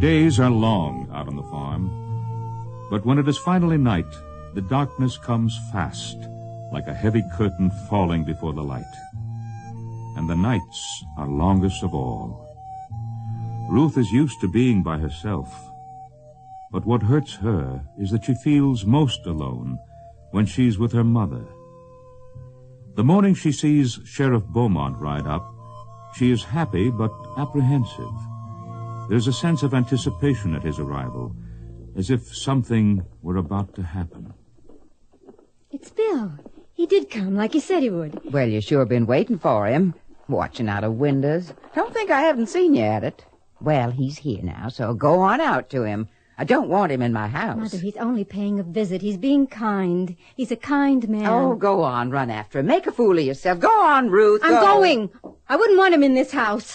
Days are long out on the farm, but when it is finally night, the darkness comes fast, like a heavy curtain falling before the light. And the nights are longest of all. Ruth is used to being by herself, but what hurts her is that she feels most alone when she's with her mother. The morning she sees Sheriff Beaumont ride up, she is happy but apprehensive. There's a sense of anticipation at his arrival, as if something were about to happen. It's Bill. He did come, like he said he would. Well, you sure been waiting for him, watching out of windows. Don't think I haven't seen you at it. Well, he's here now, so go on out to him. I don't want him in my house. Mother, he's only paying a visit. He's being kind. He's a kind man. Oh, go on, run after him. Make a fool of yourself. Go on, Ruth. I'm going. I wouldn't want him in this house.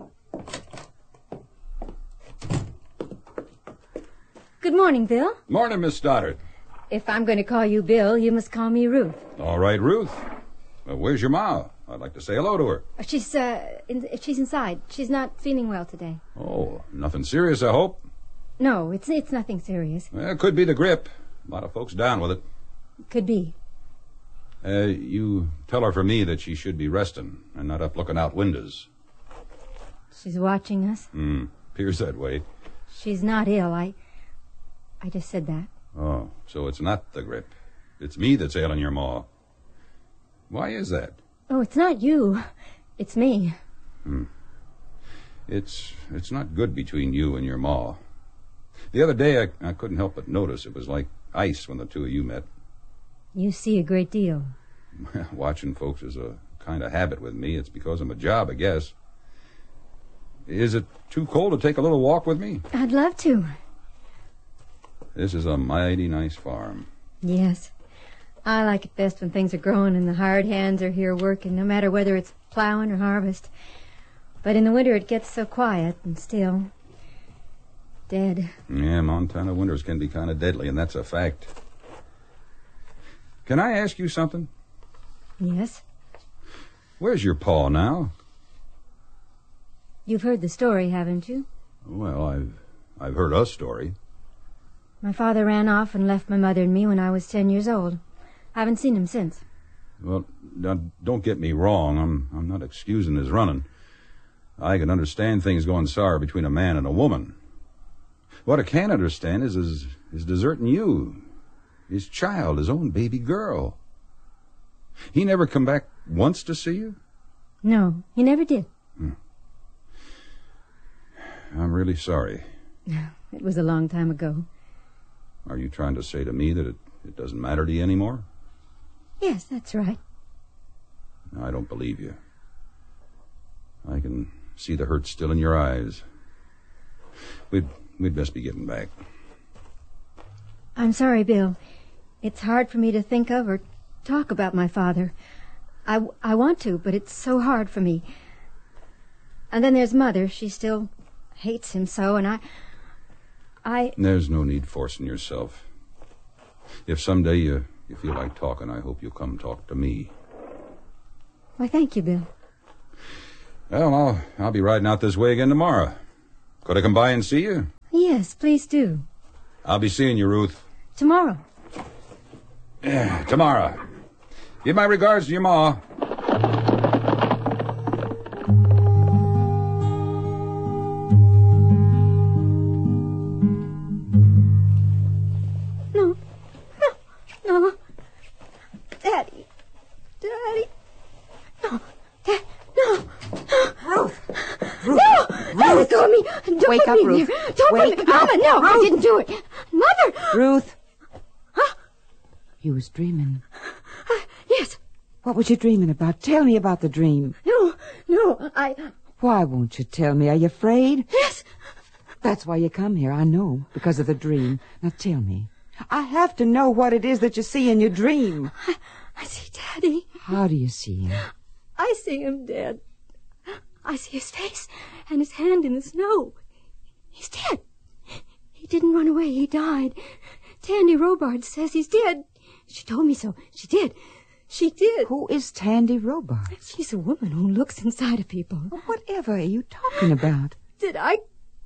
Good morning, Bill. Morning, Miss Stoddard. If I'm going to call you Bill, you must call me Ruth. All right, Ruth. Where's your ma? I'd like to say hello to her. She's inside. She's not feeling well today. Oh, nothing serious, I hope? No, it's nothing serious. Well, it could be the grip. A lot of folks down with it. Could be. You tell her for me that she should be resting and not up looking out windows. She's watching us? Appears that way. She's not ill. I just said that. Oh, so it's not the grip. It's me that's ailing your ma. Why is that? Oh, it's not you. It's me. It's not good between you and your ma. The other day, I couldn't help but notice it was like ice when the two of you met. You see a great deal. Watching folks is a kind of habit with me. It's because of my job, I guess. Is it too cold to take a little walk with me? I'd love to. This is a mighty nice farm. Yes. I like it best when things are growing and the hired hands are here working, no matter whether it's plowing or harvest. But in the winter it gets so quiet and still. Dead. Yeah, Montana winters can be kind of deadly, and that's a fact. Can I ask you something? Yes? Where's your pa now? You've heard the story, haven't you? Well, I've heard a story. My father ran off and left my mother and me when I was 10 years old. I haven't seen him since. Well, now, don't get me wrong. I'm not excusing his running. I can understand things going sour between a man and a woman. What I can't understand is his deserting you, his child, his own baby girl. He never come back once to see you? No, he never did. I'm really sorry. It was a long time ago. Are you trying to say to me that it doesn't matter to you anymore? Yes, that's right. I don't believe you. I can see the hurt still in your eyes. We'd best be getting back. I'm sorry, Bill. It's hard for me to think of or talk about my father. I want to, but it's so hard for me. And then there's Mother. She still hates him so, and I... There's no need forcing yourself. If someday you feel like talking, I hope you'll come talk to me. Why, thank you, Bill. Well, I'll be riding out this way again tomorrow. Could I come by and see you? Yes, please do. I'll be seeing you, Ruth. Tomorrow. Tomorrow. Give my regards to your ma. No. Daddy. No. No. Ruth. No! Don't let go of me. Don't Wake put up, me in Ruth. here. Don't Wake put me... up. Mama, no, Ruth. I didn't do it. Mother! Ruth. Huh? You was dreaming. Yes. What was you dreaming about? Tell me about the dream. No, Why won't you tell me? Are you afraid? Yes. That's why you come here, I know, because of the dream. Now tell me. I have to know what it is that you see in your dream. I see Daddy. How do you see him? I see him dead. I see his face and his hand in the snow. He's dead. He didn't run away. He died. Tandy Robard says he's dead. She told me so. She did. She did. Who is Tandy Robard? She's a woman who looks inside of people. Whatever are you talking about? Did I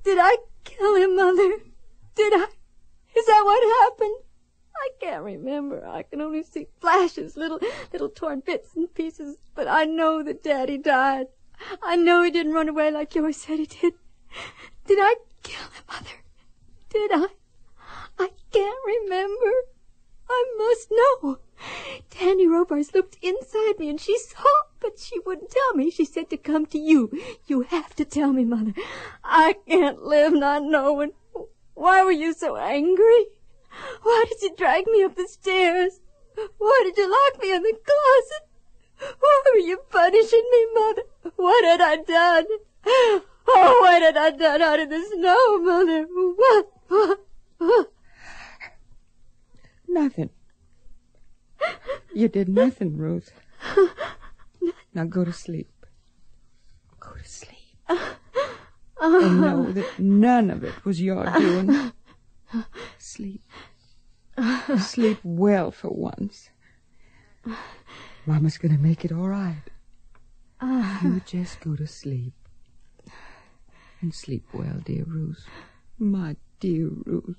Did I kill him, Mother? Did I? Is that what happened? I can't remember. I can only see flashes, little torn bits and pieces. But I know that Daddy died. I know he didn't run away like you always said he did. Did I kill him, Mother? Did I? I can't remember. I must know. Danny Robards looked inside me and she saw, but she wouldn't tell me. She said to come to you. You have to tell me, Mother. I can't live not knowing. Why were you so angry? Why did you drag me up the stairs? Why did you lock me in the closet? Why were you punishing me, Mother? What had I done? Oh, what had I done out in the snow, Mother? What? Nothing. You did nothing, Ruth. Now go to sleep. Go to sleep. And know that none of it was your doing. Sleep. Sleep well for once. Mama's going to make it all right. You just go to sleep. And sleep well, dear Ruth. My dear Ruth.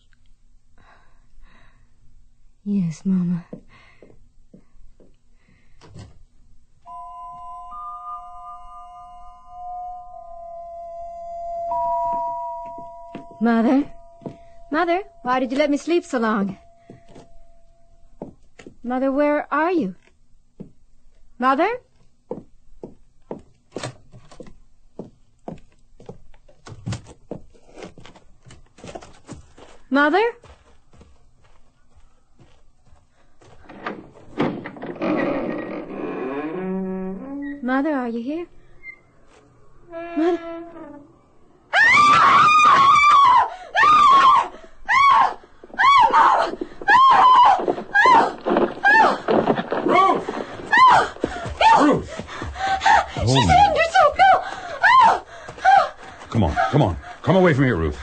Yes, Mama. Mother? Mother, why did you let me sleep so long? Mother, where are you? Mother? Mother? Mother, are you here? Mother? Come on. Come away from here, Ruth.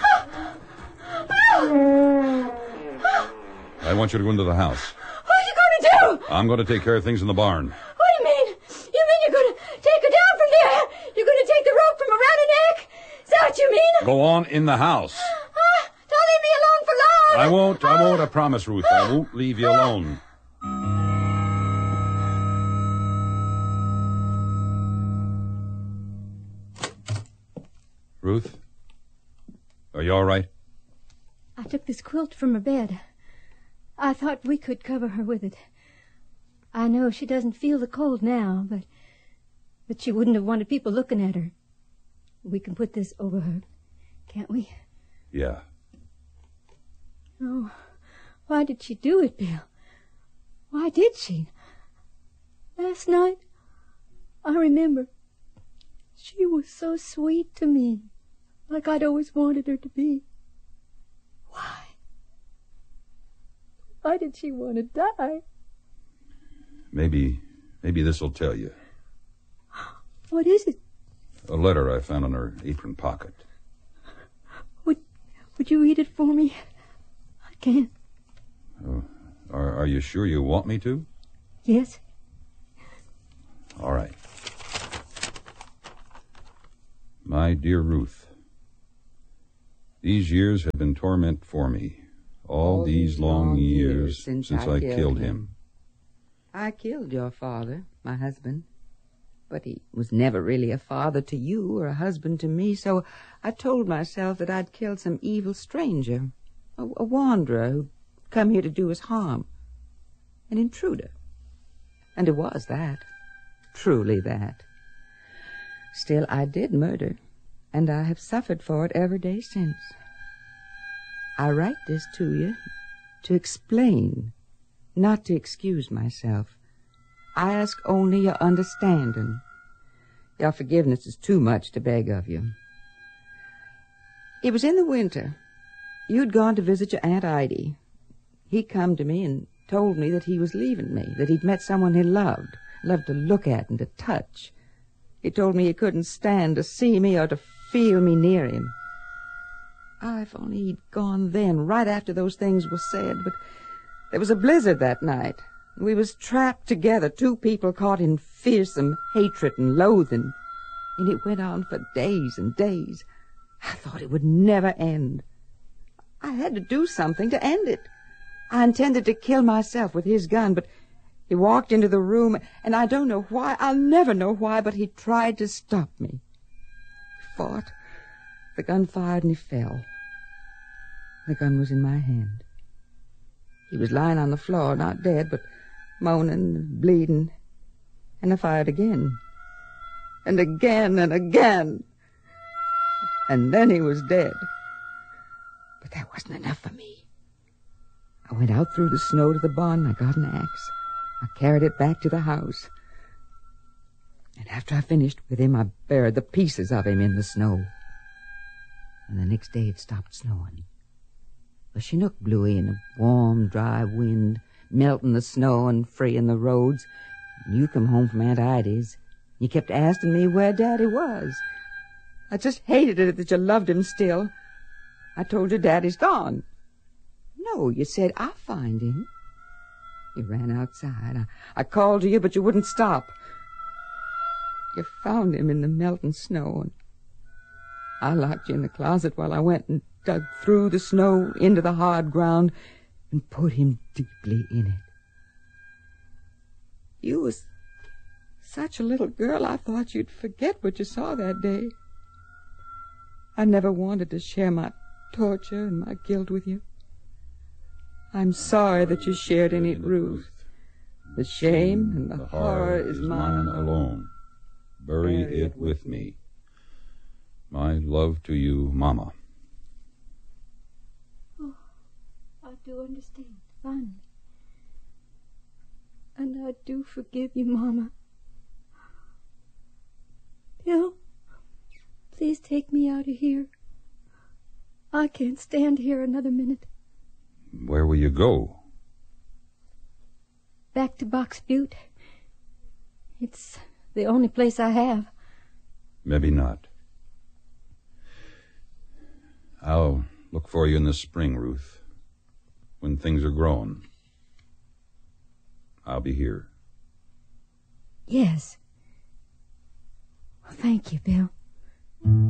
I want you to go into the house. What are you going to do? I'm going to take care of things in the barn. What do you mean? You mean you're going to take her down from there? You're going to take the rope from around her neck? Is that what you mean? Go on in the house. Don't leave me alone for long. I won't. I promise, Ruth. I won't leave you alone. Ruth? Are you all right? I took this quilt from her bed. I thought we could cover her with it. I know she doesn't feel the cold now, but she wouldn't have wanted people looking at her. We can put this over her, can't we? Yeah. Oh, why did she do it, Bill? Why did she? Last night, I remember, she was so sweet to me, like I'd always wanted her to be. Why? Why did she want to die? Maybe this'll tell you. What is it? A letter I found in her apron pocket. Would you read it for me? I can't. Are you sure you want me to? Yes. All right. My dear Ruth, these years have been torment for me. All these long years since I killed him. I killed your father, my husband. But he was never really a father to you or a husband to me, so I told myself that I'd killed some evil stranger, a wanderer who'd come here to do us harm, an intruder. And it was that, truly that. Still, I did murder, and I have suffered for it every day since. I write this to you to explain, not to excuse myself. I ask only your understanding. Your forgiveness is too much to beg of you. It was in the winter. You'd gone to visit your Aunt Idie. He come to me and told me that he was leaving me, that he'd met someone he loved to look at and to touch. He told me he couldn't stand to see me or to feel me near him. If only he'd gone then, right after those things were said, but there was a blizzard that night. We was trapped together, two people caught in fearsome hatred and loathing. And it went on for days and days. I thought it would never end. I had to do something to end it. I intended to kill myself with his gun, but he walked into the room, and I don't know why, I'll never know why, but he tried to stop me. He fought. The gun fired and he fell. The gun was in my hand. He was lying on the floor, not dead, but moaning and bleeding. And I fired again. And again and again. And then he was dead. But that wasn't enough for me. I went out through the snow to the barn and I got an axe. I carried it back to the house. And after I finished with him, I buried the pieces of him in the snow. And the next day it stopped snowing. The Chinook blew in, a warm, dry wind, melting the snow and freeing the roads. And you come home from Aunt Ida's. You kept asking me where Daddy was. I just hated it that you loved him still. I told you Daddy's gone. No, you said, I'll find him. You ran outside. I called to you, but you wouldn't stop. You found him in the melting snow, and I locked you in the closet while I went and dug through the snow into the hard ground and put him deeply in it. You was such a little girl, I thought you'd forget what you saw that day. I never wanted to share my torture and my guilt with you. I'm sorry that you shared in it, Ruth. The shame and the horror is mine alone. Bury it with me. My love to you, Mama. Oh, I do understand, finally. And I do forgive you, Mama. Bill, please take me out of here. I can't stand here another minute. Where will you go? Back to Box Butte. It's the only place I have. Maybe not. I'll look for you in the spring, Ruth. When things are grown. I'll be here. Yes. Well, thank you, Bill.